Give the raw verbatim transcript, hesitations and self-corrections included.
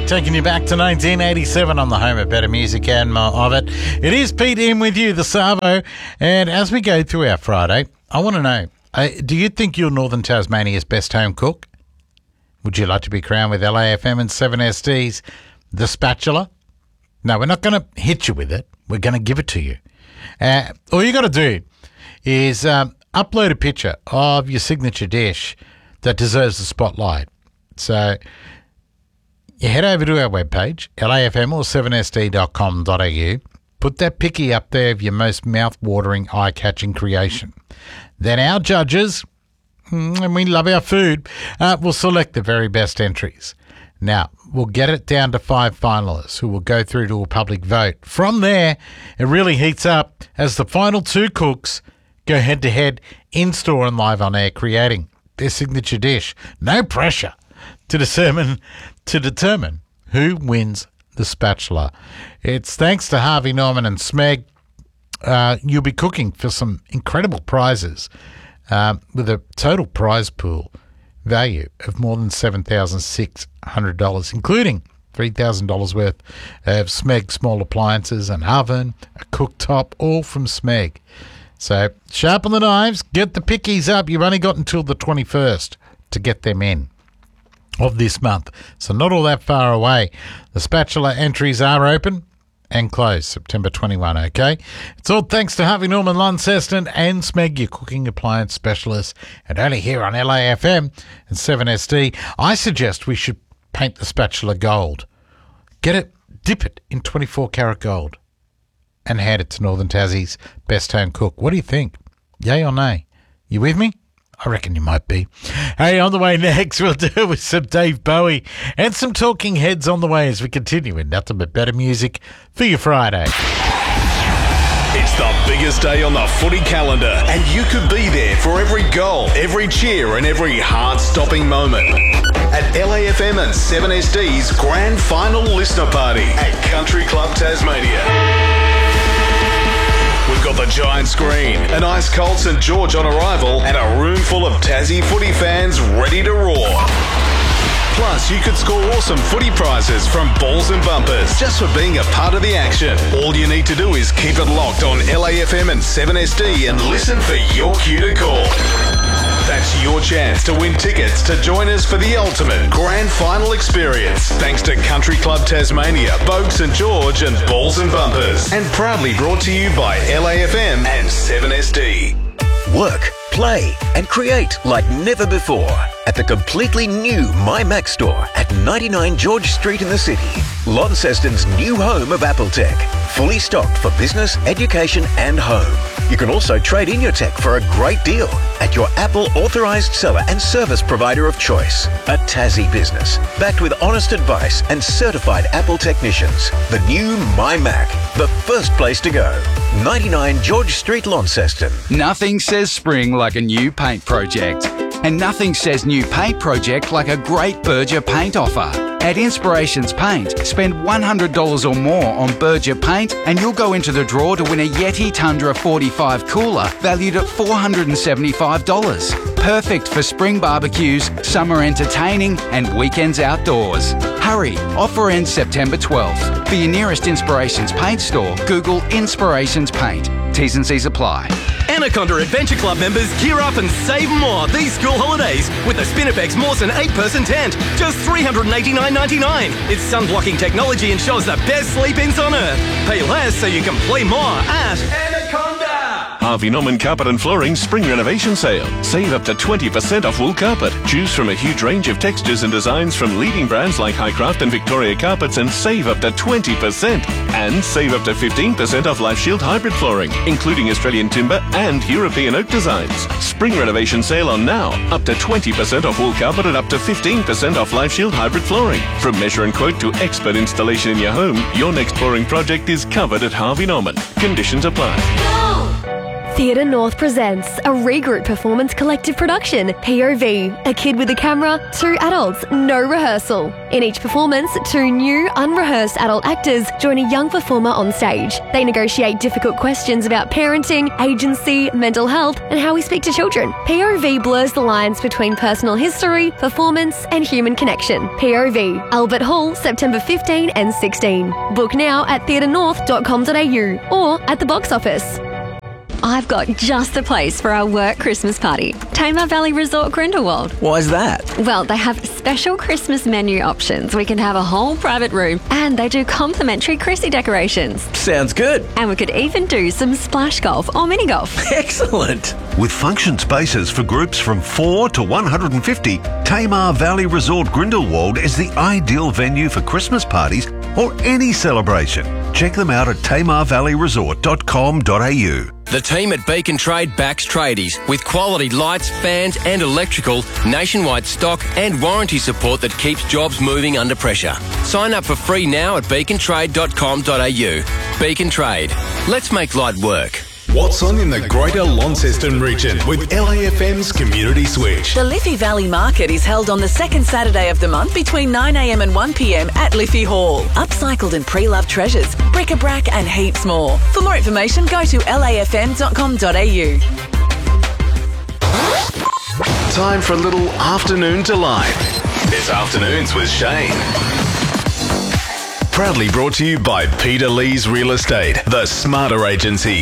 Taking you back to nineteen eighty-seven on the home of better music and more of it. It is Pete in with you, the Savo. And as we go through our Friday, I want to know, uh, do you think you're Northern Tasmania's best home cook? Would you like to be crowned with L A F M and seven S D's The Spatula? No, we're not going to hit you with it. We're going to give it to you. Uh, all you got to do is um, upload a picture of your signature dish that deserves the spotlight. So you head over to our webpage, L A F M or seven S D dot com dot a u. Put that picky up there of your most mouth-watering, eye-catching creation. Then our judges, and we love our food, uh, will select the very best entries. Now, we'll get it down to five finalists who will go through to a public vote. From there, it really heats up as the final two cooks go head-to-head in-store and live on air, creating their signature dish. No pressure to determine to determine who wins the spatula. It's thanks to Harvey Norman and Smeg. Uh, you'll be cooking for some incredible prizes uh, with a total prize pool value of more than seven thousand six hundred dollars, including three thousand dollars worth of Smeg small appliances, an oven, a cooktop, all from Smeg. So sharpen the knives, get the pickies up. You've only got until the twenty-first to get them in of this month, so not all that far away. The spatula entries are open and closed September twenty-first, okay? It's all thanks to Harvey Norman, Launceston and Smeg, your cooking appliance specialist, and only here on L A F M and seven S D. I suggest we should paint the spatula gold. Get it, dip it in twenty-four karat gold and hand it to Northern Tassie's best home cook. What do you think? Yay or nay? You with me? I reckon you might be. Hey, on the way next, we'll deal with some Dave Bowie and some talking heads on the way as we continue in nothing but better music for your Friday. It's the biggest day on the footy calendar, and you could be there for every goal, every cheer, and every heart-stopping moment. At L A F M and seven S D's Grand Final Listener Party at Country Club Tasmania. We've got the giant screen, an ice-cold St George on arrival, and a room full of Tassie footy fans ready to roar. Plus, you could score awesome footy prizes from Balls and Bumpers just for being a part of the action. All you need to do is keep it locked on L A F M and seven S D and listen for your cue to call. That's your chance to win tickets to join us for the ultimate grand final experience. Thanks to Country Club Tasmania, Bogue St George and Balls and Bumpers. And proudly brought to you by L A F M and seven S D. Work, play and create like never before at the completely new My Mac store at ninety-nine George Street in the city. Launceston's new home of Apple Tech. Fully stocked for business, education and home. You can also trade in your tech for a great deal at your Apple authorised seller and service provider of choice. A Tassie business, backed with honest advice and certified Apple technicians. The new My Mac, the first place to go. ninety-nine George Street, Launceston. Nothing says spring like a new paint project. And nothing says new paint project like a great Berger paint offer. At Inspirations Paint, spend one hundred dollars or more on Berger paint and you'll go into the draw to win a Yeti Tundra forty-five cooler valued at four hundred seventy-five dollars. Perfect for spring barbecues, summer entertaining and weekends outdoors. Hurry, offer ends September twelfth. For your nearest Inspirations Paint store, Google Inspirations Paint. T's and C's apply. Anaconda Adventure Club members gear up and save more these school holidays with the Spinifex Mawson eight-person tent. Just three hundred eighty-nine dollars ninety-nine. Its sun-blocking technology ensures the best sleep-ins on Earth. Pay less so you can play more at Anaconda. Harvey Norman Carpet and Flooring Spring Renovation Sale. Save up to twenty percent off wool carpet. Choose from a huge range of textures and designs from leading brands like Highcraft and Victoria Carpets and save up to twenty percent. And save up to fifteen percent off Life Shield hybrid flooring, including Australian timber and European oak designs. Spring Renovation Sale on now. Up to twenty percent off wool carpet and up to fifteen percent off Life Shield hybrid flooring. From measure and quote to expert installation in your home, your next flooring project is covered at Harvey Norman. Conditions apply. Theatre North presents a Regroup Performance Collective production, P O V, a kid with a camera, two adults, no rehearsal. In each performance, two new, unrehearsed adult actors join a young performer on stage. They negotiate difficult questions about parenting, agency, mental health, and how we speak to children. P O V blurs the lines between personal history, performance, and human connection. P O V, Albert Hall, September fifteenth and sixteenth. Book now at theatre north dot com dot a u or at the box office. I've got just the place for our work Christmas party. Tamar Valley Resort Grindelwald. Why's that? Well, they have special Christmas menu options. We can have a whole private room and they do complimentary Chrissy decorations. Sounds good. And we could even do some splash golf or mini golf. Excellent. With function spaces for groups from four to one hundred fifty, Tamar Valley Resort Grindelwald is the ideal venue for Christmas parties or any celebration. Check them out at tamar valley resort dot com dot a u. The team at Beacon Trade backs tradies with quality lights, fans and electrical, nationwide stock and warranty support that keeps jobs moving under pressure. Sign up for free now at beacon trade dot com dot a u. Beacon Trade. Let's make light work. What's on in the Greater Launceston region with L A F M's Community Switch? The Liffey Valley Market is held on the second Saturday of the month between nine a m and one p m at Liffey Hall. Upcycled and pre-loved treasures, bric-a-brac and heaps more. For more information, go to L A F M dot com dot a u. Time for a little afternoon delight. It's Afternoons with Shane. Proudly brought to you by Peter Lee's Real Estate, the smarter agency.